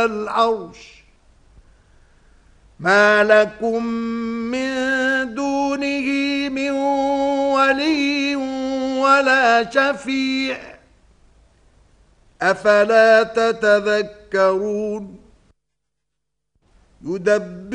العرش ما لكم من دونه من ولي ولا شفيع أفلا تتذكرون